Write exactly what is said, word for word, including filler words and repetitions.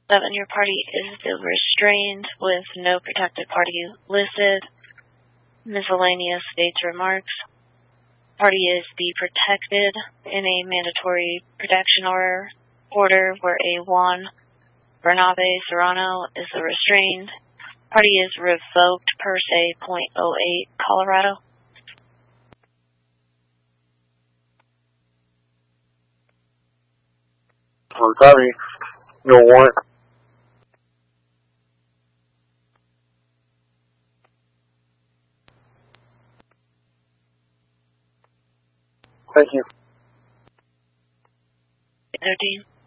Seven, your party is still restrained with no protected party listed. Miscellaneous states remarks. Party is be protected in a mandatory protection order, order where A one, Bernabe Serrano, is the restrained. Party is revoked per se point oh eight, Colorado. I'm sorry. No warrant. Thank you. thirteen.